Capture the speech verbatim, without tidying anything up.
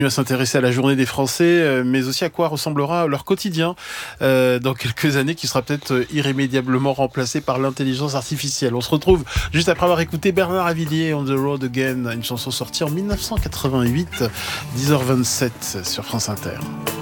À s'intéresser à la journée des Français, mais aussi à quoi ressemblera leur quotidien euh, dans quelques années, qui sera peut-être irrémédiablement remplacé par l'intelligence artificielle. On se retrouve juste après avoir écouté Bernard Lavilliers, On the Road Again, une chanson sortie en dix-neuf cent quatre-vingt-huit, dix heures vingt-sept sur France Inter.